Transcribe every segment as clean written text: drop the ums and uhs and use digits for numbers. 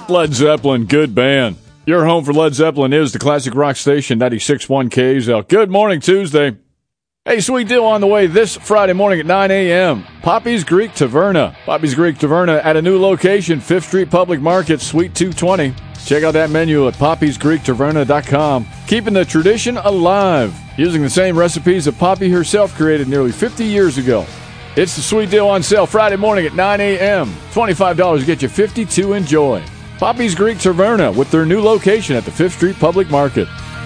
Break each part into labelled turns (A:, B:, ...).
A: Led Zeppelin, good band. Your home for Led Zeppelin is the classic rock station, 96.1 KZL. Good morning, Tuesday. Hey, sweet deal on the way this Friday morning at 9 a.m. Poppy's Greek Taverna. Poppy's Greek Taverna at a new location, 5th Street Public Market, Suite 220. Check out that menu at poppysgreektaverna.com. Keeping the tradition alive, using the same recipes that Poppy herself created nearly 50 years ago. It's the sweet deal on sale Friday morning at 9 a.m. $25 to get you 50 to enjoy. Poppy's Greek Taverna with their new location at the 5th Street Public Market.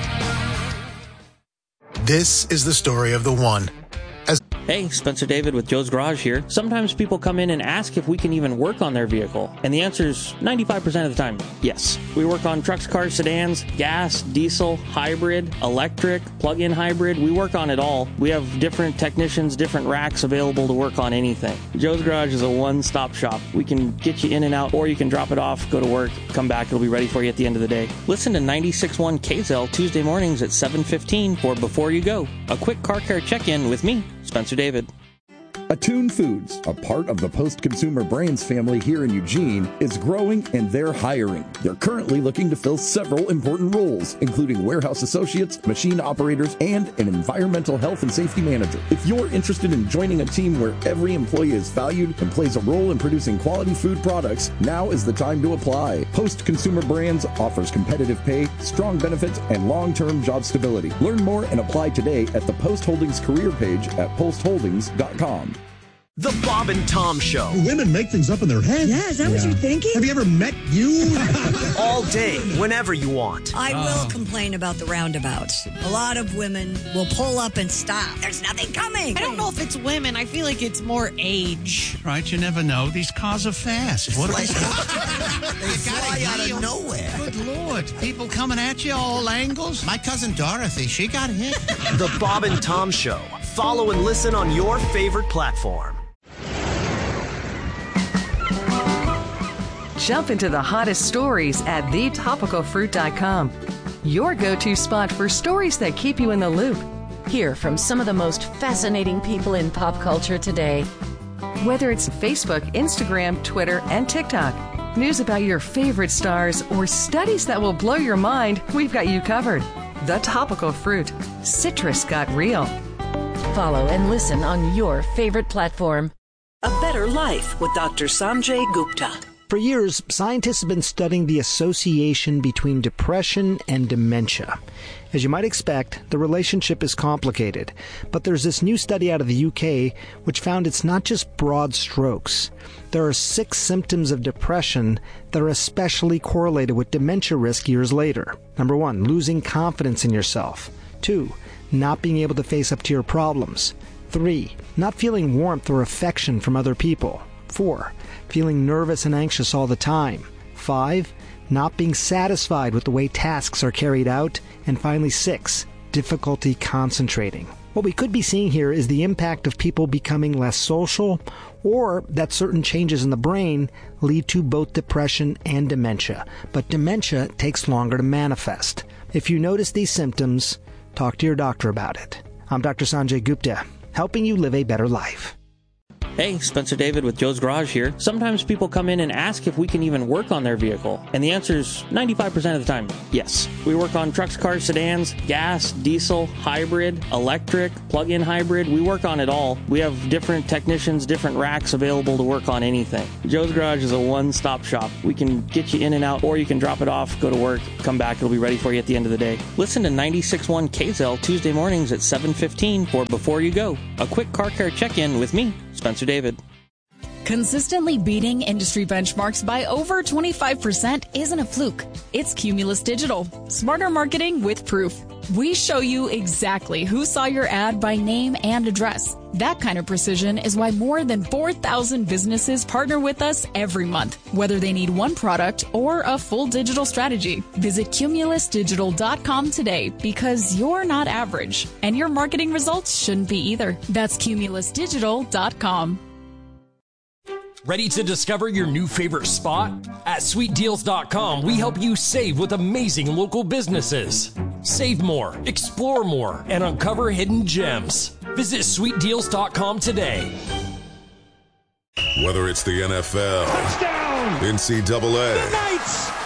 B: This is the story of the one.
C: Hey, Spencer David with Joe's Garage here. Sometimes people come in and ask if we can even work on their vehicle. And the answer is 95% of the time, yes. We work on trucks, cars, sedans, gas, diesel, hybrid, electric, plug-in hybrid. We work on it all. We have different technicians, different racks available to work on anything. Joe's Garage is a one-stop shop. We can get you in and out, or you can drop it off, go to work, come back. It'll be ready for you at the end of the day. Listen to 96.1 KZL Tuesday mornings at 7:15 for Before You Go, a quick car care check-in with me, Spencer David.
D: Attune Foods, a part of the Post Consumer Brands family here in Eugene, is growing and they're hiring. They're currently looking to fill several important roles, including warehouse associates, machine operators, and an environmental health and safety manager. If you're interested in joining a team where every employee is valued and plays a role in producing quality food products, now is the time to apply. Post Consumer Brands offers competitive pay, strong benefits, and long-term job stability. Learn more and apply today at the Post Holdings career page at postholdings.com.
E: The Bob and Tom Show.
F: Women make things up in their heads.
G: Yeah, is that what you're thinking?
F: Have you ever met you?
E: All day, whenever you want.
G: I will complain about the roundabouts. A lot of women will pull up and stop. There's nothing coming.
H: I don't know if it's women. I feel like it's more age.
I: Right, you never know. These cars are fast. What
F: They fly out of nowhere.
I: Good Lord. People coming at you all angles. My cousin Dorothy, she got hit.
E: The Bob and Tom Show. Follow and listen on your favorite platform.
J: Jump into the hottest stories at thetopicalfruit.com. Your go-to spot for stories that keep you in the loop. Hear from some of the most fascinating people in pop culture today. Whether it's Facebook, Instagram, Twitter, and TikTok, news about your favorite stars, or studies that will blow your mind, we've got you covered. The Topical Fruit. Citrus got real. Follow and listen on your favorite platform.
K: A Better Life with Dr. Sanjay Gupta.
L: For years, scientists have been studying the association between depression and dementia. As you might expect, the relationship is complicated, but there's this new study out of the UK which found it's not just broad strokes. There are 6 symptoms of depression that are especially correlated with dementia risk years later. Number 1, losing confidence in yourself. 2, not being able to face up to your problems. 3, not feeling warmth or affection from other people. 4, feeling nervous and anxious all the time. 5, not being satisfied with the way tasks are carried out. And finally, 6, difficulty concentrating. What we could be seeing here is the impact of people becoming less social, or that certain changes in the brain lead to both depression and dementia. But dementia takes longer to manifest. If you notice these symptoms, talk to your doctor about it. I'm Dr. Sanjay Gupta, helping you live a better life.
C: Hey, Spencer David with Joe's Garage here. Sometimes people come in and ask if we can even work on their vehicle. And the answer is 95% of the time, yes. We work on trucks, cars, sedans, gas, diesel, hybrid, electric, plug-in hybrid. We work on it all. We have different technicians, different racks available to work on anything. Joe's Garage is a one-stop shop. We can get you in and out, or you can drop it off, go to work, come back. It'll be ready for you at the end of the day. Listen to 96.1 KZL Tuesday mornings at 7:15 for Before You Go, a quick car care check-in with me, Spencer David.
M: Consistently beating industry benchmarks by over 25% isn't a fluke. It's Cumulus Digital. Smarter marketing with proof. We show you exactly who saw your ad by name and address. That kind of precision is why more than 4,000 businesses partner with us every month, whether they need one product or a full digital strategy. Visit cumulusdigital.com today, because you're not average, and your marketing results shouldn't be either. That's cumulusdigital.com.
N: Ready to discover your new favorite spot? At SweetDeals.com, we help you save with amazing local businesses. Save more, explore more, and uncover hidden gems. Visit SweetDeals.com today.
O: Whether it's the NFL, touchdown, NCAA,
P: the Knights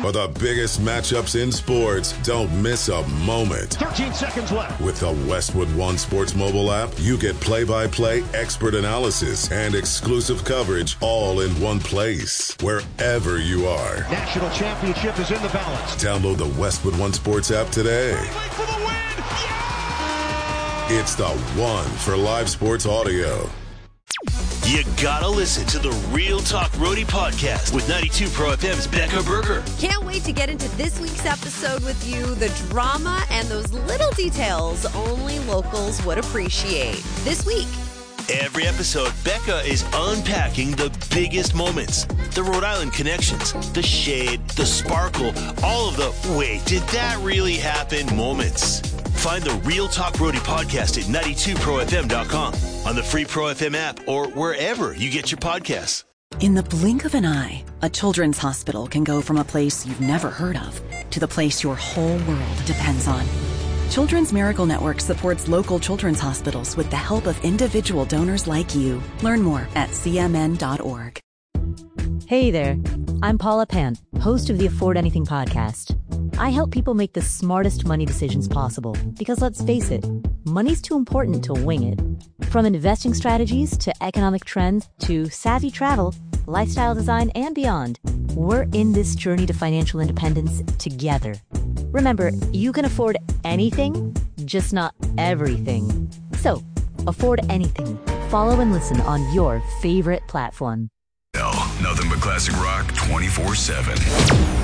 O: For the biggest matchups in sports, don't miss a moment.
P: 13 seconds left.
O: With the Westwood One Sports mobile app, you get play-by-play expert analysis and exclusive coverage all in one place, wherever you are.
P: National championship is in the balance.
O: Download the Westwood One Sports app today.
P: For the win! Yeah!
O: It's the one for live sports audio.
Q: You gotta listen to the Real Talk Roadie podcast with 92 Pro FM's Becca Berger.
R: Can't wait to get into this week's episode with you. The drama and those little details only locals would appreciate. This week.
Q: Every episode, Becca is unpacking the biggest moments. The Rhode Island connections, the shade, the sparkle, all of the wait, did that really happen moments. Find the Real Talk Roadie podcast at 92profm.com, on the free Pro FM app, or wherever you get your podcasts.
S: In the blink of an eye, a children's hospital can go from a place you've never heard of to the place your whole world depends on. Children's Miracle Network supports local children's hospitals with the help of individual donors like you. Learn more at cmn.org.
T: Hey there, I'm Paula Pant, host of the Afford Anything podcast. I help people make the smartest money decisions possible because, let's face it, money's too important to wing it. From investing strategies to economic trends to savvy travel, lifestyle design, and beyond, we're in this journey to financial independence together. Remember, you can afford anything, just not everything. So, afford anything. Follow and listen on your favorite platform.
U: Nothing but classic rock 24/7.